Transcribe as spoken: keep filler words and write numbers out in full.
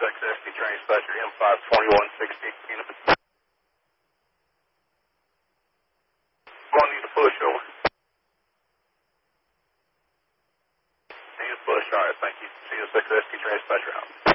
X S D train dispatcher M five twenty-one sixty. Going to need a push, over. Need a push, alright, thank you. C S X S D train dispatcher out.